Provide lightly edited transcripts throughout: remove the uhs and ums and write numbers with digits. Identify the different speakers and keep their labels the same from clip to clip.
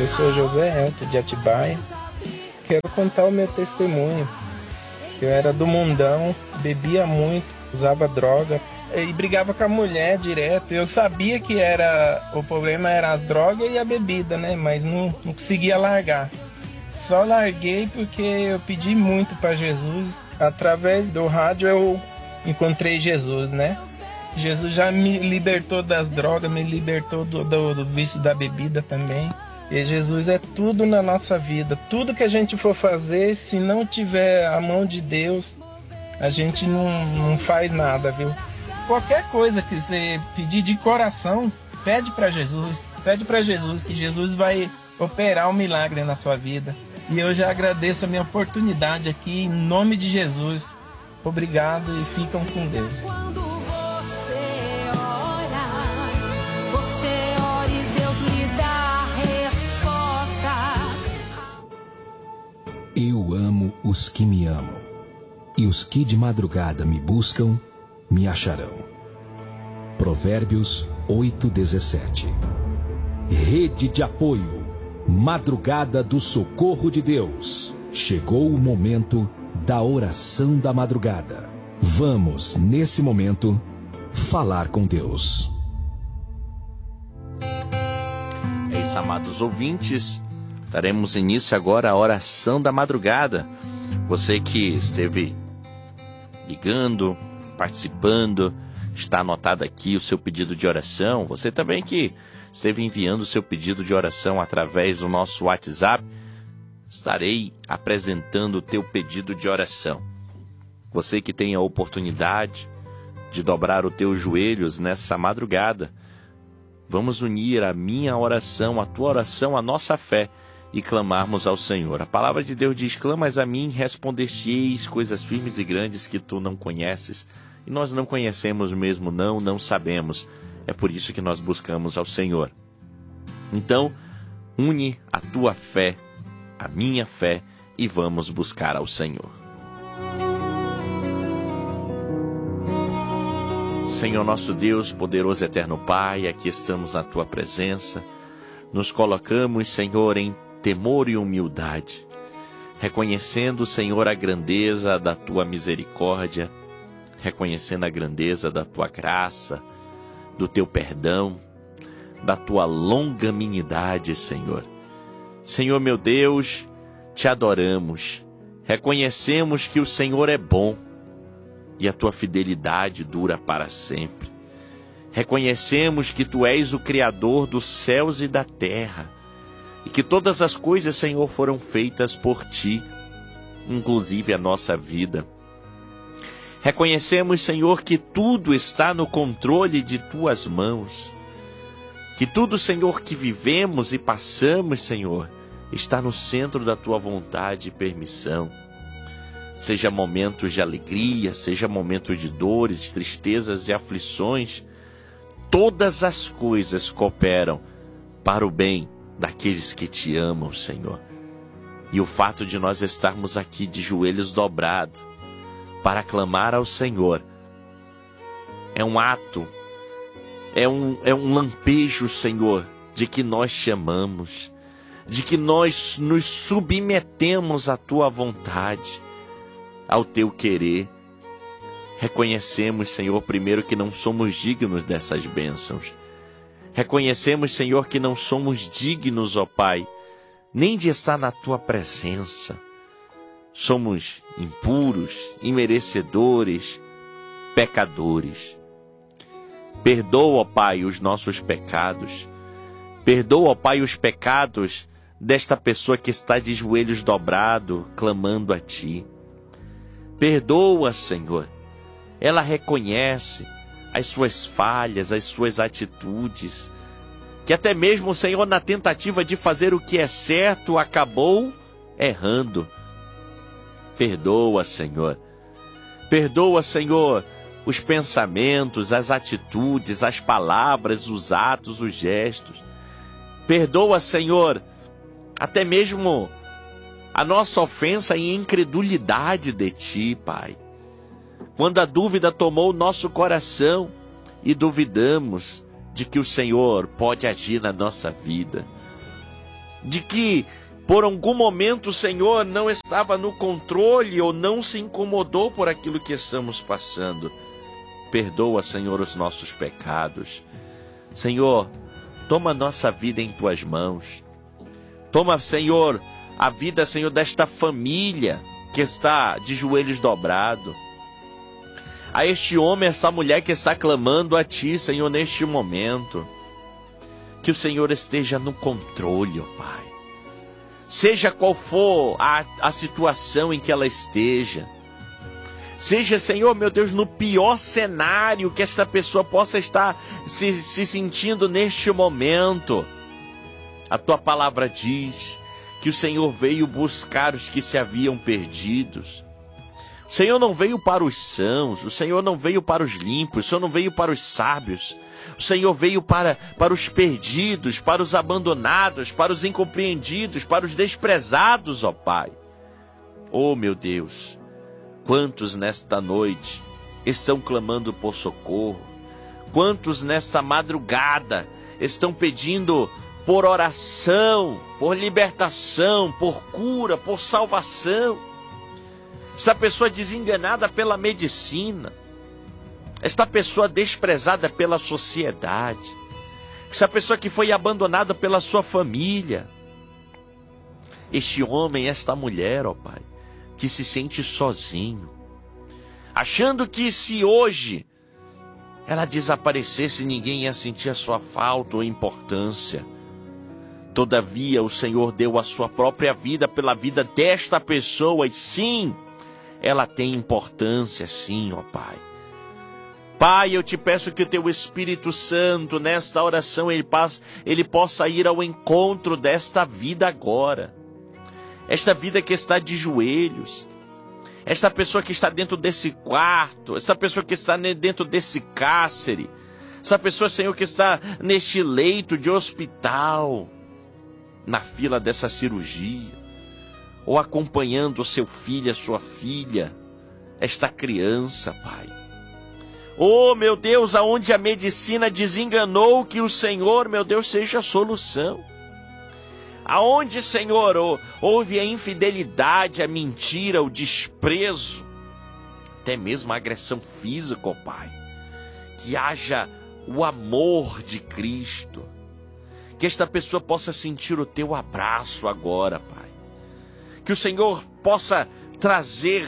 Speaker 1: Eu sou José Elton de Atibaia. Quero contar o meu testemunho. Eu era do mundão, bebia muito, usava droga e brigava com a mulher direto. Eu sabia que o problema era as drogas e a bebida, né? Mas não conseguia largar. Só larguei porque eu pedi muito para Jesus. Através do rádio eu encontrei Jesus, né? Jesus já me libertou das drogas, me libertou do vício da bebida também. E Jesus é tudo na nossa vida. Tudo que a gente for fazer, se não tiver a mão de Deus, a gente não faz nada, viu? Qualquer coisa que você pedir de coração, pede para Jesus. Pede para Jesus que Jesus vai operar um milagre na sua vida. E eu já agradeço a minha oportunidade aqui, em nome de Jesus. Obrigado e ficam com Deus.
Speaker 2: Eu amo os que me amam, e os que de madrugada me buscam, me acharão. Provérbios 8:17. Rede de apoio, madrugada do socorro de Deus. Chegou o momento da oração da madrugada. Vamos, nesse momento, falar com Deus.
Speaker 3: É isso, amados ouvintes. Daremos início agora à oração da madrugada. Você que esteve ligando, participando, está anotado aqui o seu pedido de oração. Você também que esteve enviando o seu pedido de oração através do nosso WhatsApp. Estarei apresentando o teu pedido de oração. Você que tem a oportunidade de dobrar os teus joelhos nessa madrugada, vamos unir a minha oração, a tua oração, a nossa fé, e clamarmos ao Senhor. A palavra de Deus diz: clamas a mim, responder-te-eis coisas firmes e grandes que tu não conheces. E nós não conhecemos mesmo, não sabemos. É por isso que nós buscamos ao Senhor. Então, une a tua fé, a minha fé, e vamos buscar ao Senhor. Senhor nosso Deus, poderoso eterno Pai, aqui estamos na tua presença. Nos colocamos, Senhor, em temor e humildade, reconhecendo, Senhor, a grandeza da tua misericórdia, reconhecendo a grandeza da tua graça, do teu perdão, da tua longanimidade, Senhor. Senhor meu Deus, te adoramos, reconhecemos que o Senhor é bom e a tua fidelidade dura para sempre. Reconhecemos que tu és o Criador dos céus e da terra, e que todas as coisas, Senhor, foram feitas por ti, inclusive a nossa vida. Reconhecemos, Senhor, que tudo está no controle de tuas mãos, que tudo, Senhor, que vivemos e passamos, Senhor, está no centro da tua vontade e permissão. Seja momentos de alegria, seja momentos de dores, tristezas e aflições, todas as coisas cooperam para o bem daqueles que te amam, Senhor. E o fato de nós estarmos aqui de joelhos dobrados para clamar ao Senhor é um ato, é um lampejo, Senhor, de que nós te amamos, de que nós nos submetemos à tua vontade, ao teu querer. Reconhecemos, Senhor, primeiro que não somos dignos dessas bênçãos. Reconhecemos, Senhor, que não somos dignos, ó Pai, nem de estar na tua presença. Somos impuros, imerecedores, pecadores. Perdoa, ó Pai, os nossos pecados. Perdoa, ó Pai, os pecados desta pessoa que está de joelhos dobrados, clamando a ti. Perdoa, Senhor. Ela reconhece as suas falhas, as suas atitudes, que até mesmo, Senhor, na tentativa de fazer o que é certo, acabou errando. Perdoa, Senhor. Perdoa, Senhor, os pensamentos, as atitudes, as palavras, os atos, os gestos. Perdoa, Senhor, até mesmo a nossa ofensa e incredulidade de ti, Pai. Quando a dúvida tomou o nosso coração e duvidamos de que o Senhor pode agir na nossa vida. de que por algum momento o Senhor não estava no controle ou não se incomodou por aquilo que estamos passando. Perdoa, Senhor, os nossos pecados. Senhor, toma a nossa vida em Tuas mãos. Toma, Senhor, a vida, Senhor, desta família que está de joelhos dobrados. A este homem, essa mulher que está clamando a Ti, Senhor, neste momento. Que o Senhor esteja no controle, ó Pai. Seja qual for a situação em que ela esteja. Seja, Senhor, meu Deus, no pior cenário que esta pessoa possa estar se sentindo neste momento. A Tua palavra diz que o Senhor veio buscar os que se haviam perdidos. O Senhor não veio para os sãos, o Senhor não veio para os limpos, o Senhor não veio para os sábios. O Senhor veio para os perdidos, para os abandonados, para os incompreendidos, para os desprezados, ó Pai. Oh, meu Deus, quantos nesta noite estão clamando por socorro? Quantos nesta madrugada estão pedindo por oração, por libertação, por cura, por salvação? Esta pessoa desenganada pela medicina, esta pessoa desprezada pela sociedade, esta pessoa que foi abandonada pela sua família, este homem, esta mulher, ó Pai, que se sente sozinho, achando que se hoje ela desaparecesse, ninguém ia sentir a sua falta ou importância. Todavia, o Senhor deu a sua própria vida pela vida desta pessoa, e sim, ela tem importância, sim, ó Pai. Pai, eu te peço que o Teu Espírito Santo, nesta oração, ele possa ir ao encontro desta vida agora. Esta vida que está de joelhos, esta pessoa que está dentro desse quarto, esta pessoa que está dentro desse cárcere, essa pessoa, Senhor, que está neste leito de hospital, na fila dessa cirurgia, ou acompanhando o seu filho, a sua filha, esta criança, Pai. Oh, meu Deus, aonde a medicina desenganou que o Senhor, meu Deus, seja a solução. Aonde, Senhor, houve a infidelidade, a mentira, o desprezo, até mesmo a agressão física, ó Pai. Que haja o amor de Cristo. Que esta pessoa possa sentir o Teu abraço agora, Pai. Que o Senhor possa trazer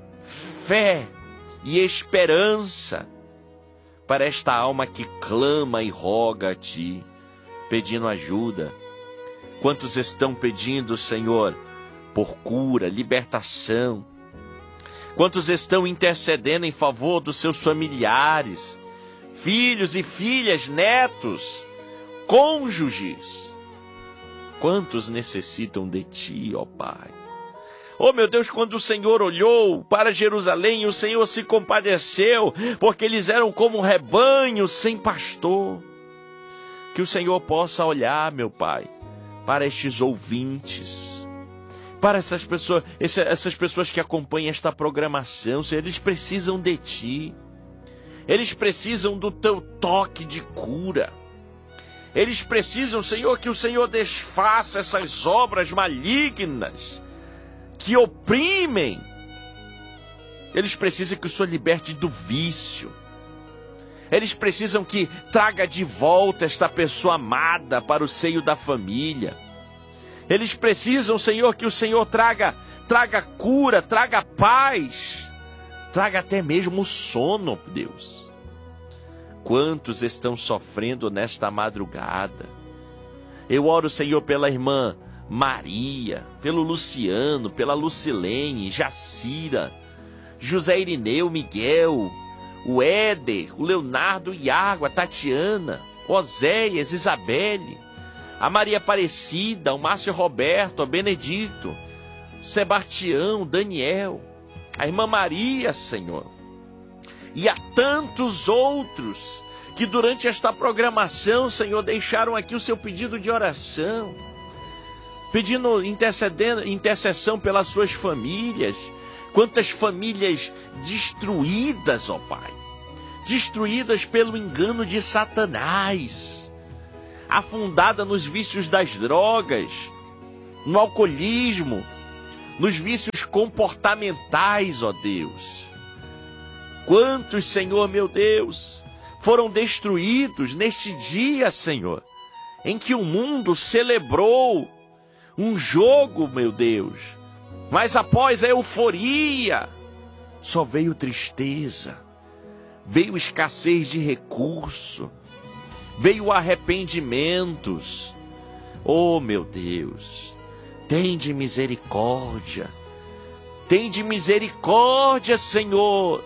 Speaker 3: fé e esperança para esta alma que clama e roga a Ti, pedindo ajuda. Quantos estão pedindo, Senhor, por cura, libertação? Quantos estão intercedendo em favor dos seus familiares, filhos e filhas, netos, cônjuges? Quantos necessitam de Ti, ó Pai? Oh, meu Deus, quando o Senhor olhou para Jerusalém, o Senhor se compadeceu, porque eles eram como um rebanho sem pastor. Que o Senhor possa olhar, meu Pai, para estes ouvintes, para essas pessoas que acompanham esta programação. Senhor, eles precisam de Ti. Eles precisam do Teu toque de cura. Eles precisam, Senhor, que o Senhor desfaça essas obras malignas que oprimem. Eles precisam que o Senhor liberte do vício. Eles precisam que traga de volta esta pessoa amada para o seio da família. Eles precisam, Senhor, que o Senhor traga cura, traga paz, traga até mesmo o sono, Deus. Quantos estão sofrendo nesta madrugada? Eu oro, Senhor, pela irmã Maria, pelo Luciano, pela Lucilene, Jacira, José Irineu, Miguel, o Éder, o Leonardo, o Iago, a Tatiana, Oséias, Isabelle, a Maria Aparecida, o Márcio Roberto, o Benedito, o Sebastião, o Daniel, a irmã Maria, Senhor. E há tantos outros que durante esta programação, Senhor, deixaram aqui o seu pedido de oração, pedindo intercessão pelas suas famílias. Quantas famílias destruídas, ó Pai, destruídas pelo engano de Satanás, afundada nos vícios das drogas, no alcoolismo, nos vícios comportamentais, ó Deus. Quantos, Senhor, meu Deus, foram destruídos neste dia, Senhor, em que o mundo celebrou um jogo, meu Deus, mas após a euforia, só veio tristeza, veio escassez de recurso, veio arrependimentos. Oh, meu Deus, tende misericórdia, Senhor.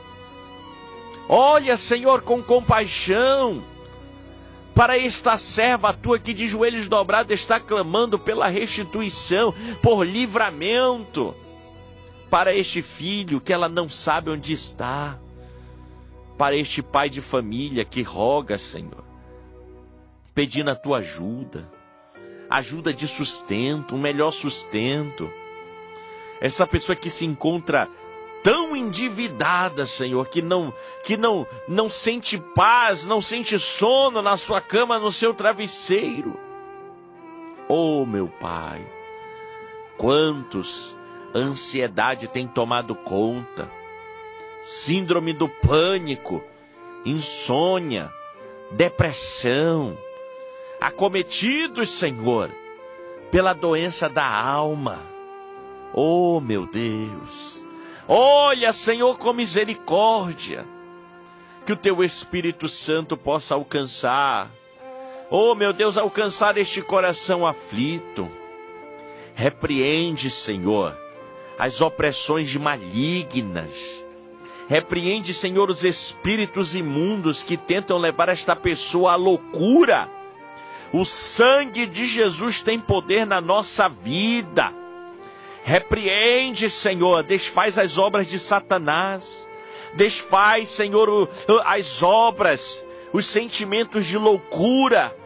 Speaker 3: Olha, Senhor, com compaixão para esta serva tua que de joelhos dobrados está clamando pela restituição, por livramento, para este filho que ela não sabe onde está, para este pai de família que roga, Senhor, pedindo a tua ajuda, ajuda de sustento, um melhor sustento. Essa pessoa que se encontra tão endividada, Senhor, que não sente paz, não sente sono na sua cama, no seu travesseiro. Oh, meu Pai, quantos a ansiedade tem tomado conta, síndrome do pânico, insônia, depressão, acometidos, Senhor, pela doença da alma. Oh, meu Deus, olha, Senhor, com misericórdia, que o teu Espírito Santo possa alcançar, oh, meu Deus, alcançar este coração aflito. Repreende, Senhor, as opressões malignas. Repreende, Senhor, os espíritos imundos que tentam levar esta pessoa à loucura. O sangue de Jesus tem poder na nossa vida. Repreende, Senhor, desfaz as obras de Satanás. Desfaz, Senhor, as obras, os sentimentos de loucura.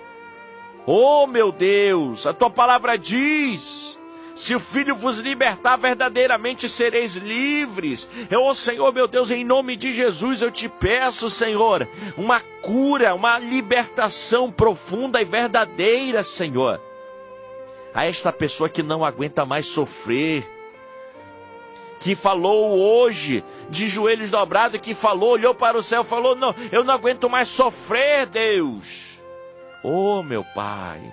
Speaker 3: Oh, meu Deus, a tua palavra diz: se o Filho vos libertar, verdadeiramente sereis livres. Oh, Senhor, meu Deus, em nome de Jesus, eu te peço, Senhor, uma cura, uma libertação profunda e verdadeira, Senhor, a esta pessoa que não aguenta mais sofrer, que falou hoje, de joelhos dobrados, que falou, olhou para o céu, falou: não, eu não aguento mais sofrer, Deus. Oh, meu Pai,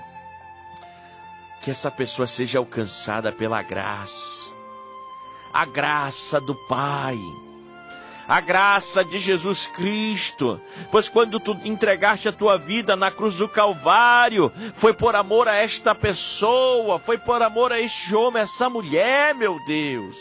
Speaker 3: que essa pessoa seja alcançada pela graça, a graça do Pai, a graça de Jesus Cristo, pois quando tu entregaste a tua vida na cruz do Calvário, foi por amor a esta pessoa, foi por amor a este homem, essa mulher, meu Deus.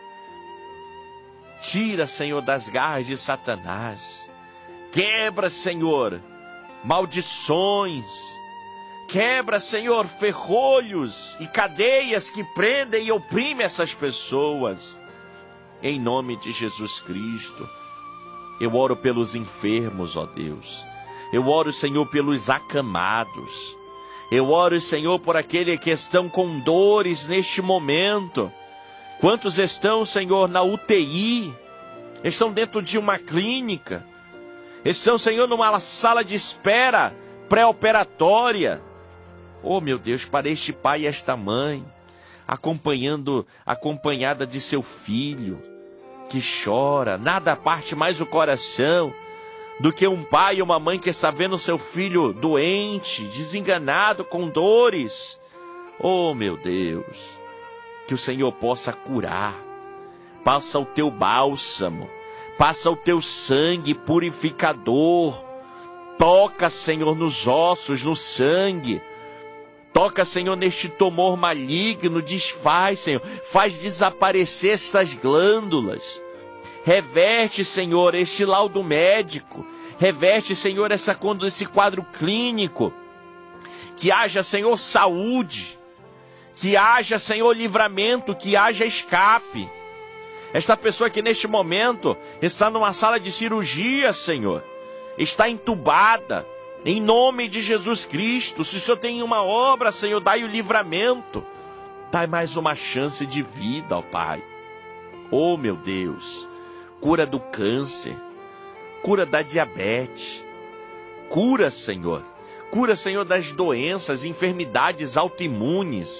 Speaker 3: Tira, Senhor, das garras de Satanás, quebra, Senhor, maldições, quebra, Senhor, ferrolhos e cadeias que prendem e oprimem essas pessoas. Em nome de Jesus Cristo, eu oro pelos enfermos, ó Deus. Eu oro, Senhor, pelos acamados. Eu oro, Senhor, por aqueles que estão com dores neste momento. Quantos estão, Senhor, na UTI? Estão dentro de uma clínica? Estão, Senhor, numa sala de espera pré-operatória? Oh, meu Deus, para este pai e esta mãe, acompanhada de seu filho, que chora, nada parte mais o coração do que um pai e uma mãe que está vendo seu filho doente, desenganado, com dores. Oh, meu Deus, que o Senhor possa curar. Passa o teu bálsamo, passa o teu sangue purificador. Toca, Senhor, nos ossos, no sangue. Toca, Senhor, neste tumor maligno, desfaz, Senhor, faz desaparecer estas glândulas. Reverte, Senhor, este laudo médico. Reverte, Senhor, esse quadro clínico. Que haja, Senhor, saúde. Que haja, Senhor, livramento, que haja escape. Esta pessoa que neste momento está numa sala de cirurgia, Senhor, está entubada. Em nome de Jesus Cristo, se o Senhor tem uma obra, Senhor, dai o livramento. Dai mais uma chance de vida, ó Pai. Oh, meu Deus, cura do câncer, cura da diabetes, cura, Senhor, das doenças, enfermidades autoimunes.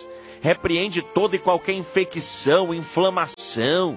Speaker 3: repreende toda e qualquer infecção, inflamação.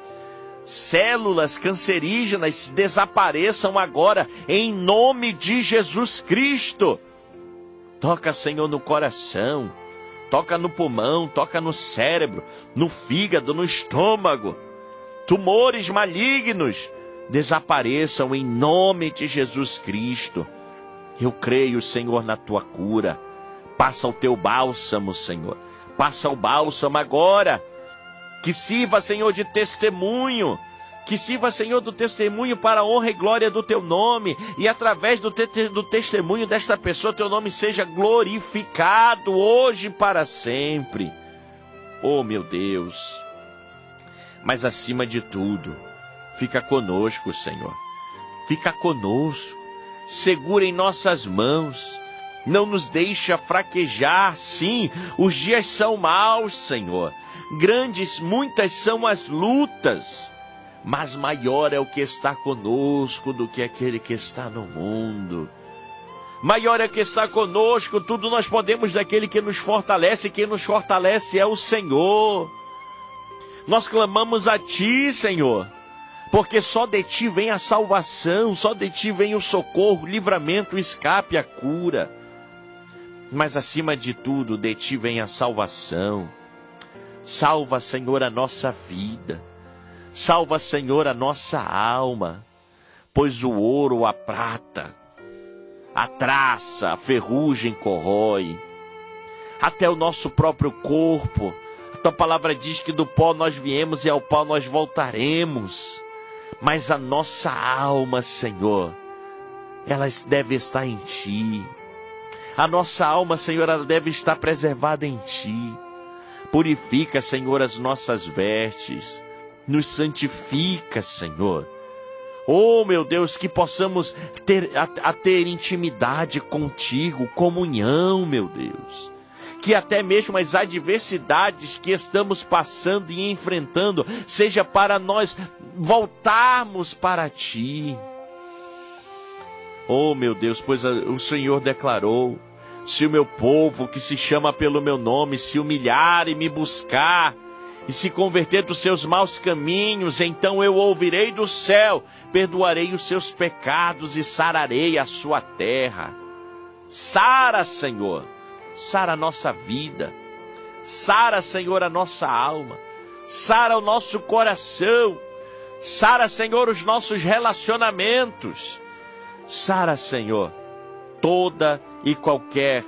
Speaker 3: Células cancerígenas desapareçam agora, em nome de Jesus Cristo. Toca, Senhor, no coração, toca no pulmão, toca no cérebro, no fígado, no estômago. Tumores malignos desapareçam em nome de Jesus Cristo. Eu creio, Senhor, na tua cura. Passa o teu bálsamo, Senhor. Passa o bálsamo agora. Que sirva, Senhor, de testemunho. Que sirva, Senhor, do testemunho para a honra e glória do teu nome. E através do testemunho desta pessoa, teu nome seja glorificado hoje e para sempre. Oh, meu Deus. Mas acima de tudo, fica conosco, Senhor. Fica conosco. Segura em nossas mãos. Não nos deixa fraquejar. Sim, os dias são maus, Senhor. Grandes, muitas são as lutas, mas maior é o que está conosco do que aquele que está no mundo. Maior é o que está conosco, tudo nós podemos daquele que nos fortalece, e quem nos fortalece é o Senhor. Nós clamamos a Ti, Senhor, porque só de Ti vem a salvação, só de Ti vem o socorro, o livramento, o escape, a cura. Mas acima de tudo, de Ti vem a salvação. Salva, Senhor, a nossa vida. Salva, Senhor, a nossa alma. Pois o ouro, a prata, a traça, a ferrugem corrói. Até o nosso próprio corpo. A tua palavra diz que do pó nós viemos e ao pó nós voltaremos. Mas a nossa alma, Senhor, ela deve estar em Ti. A nossa alma, Senhor, ela deve estar preservada em Ti. Purifica, Senhor, as nossas vestes. Nos santifica, Senhor. Oh, meu Deus, que possamos ter intimidade contigo, comunhão, meu Deus. Que até mesmo as adversidades que estamos passando e enfrentando, seja para nós voltarmos para Ti. Oh, meu Deus, pois o Senhor declarou: se o meu povo, que se chama pelo meu nome, se humilhar e me buscar, e se converter dos seus maus caminhos, então eu ouvirei do céu, perdoarei os seus pecados e sararei a sua terra. Sara, Senhor, sara a nossa vida. Sara, Senhor, a nossa alma. Sara o nosso coração. Sara, Senhor, os nossos relacionamentos. Sara, Senhor, toda e qualquer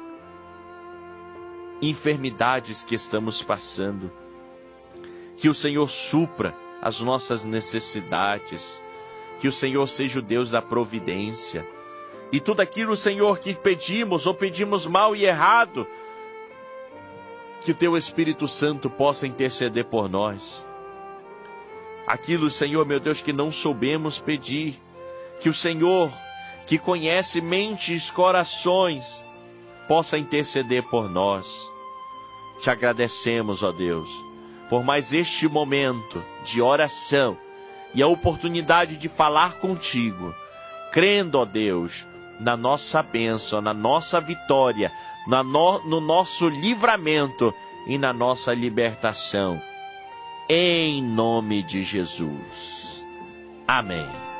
Speaker 3: enfermidades que estamos passando. Que o Senhor supra as nossas necessidades. Que o Senhor seja o Deus da providência. E tudo aquilo, Senhor, que pedimos ou pedimos mal e errado, que o Teu Espírito Santo possa interceder por nós. Aquilo, Senhor, meu Deus, que não soubemos pedir, que o Senhor, que conhece mentes, corações, possa interceder por nós. Te agradecemos, ó Deus, por mais este momento de oração e a oportunidade de falar contigo, crendo, ó Deus, na nossa bênção, na nossa vitória, no nosso livramento e na nossa libertação. Em nome de Jesus. Amém.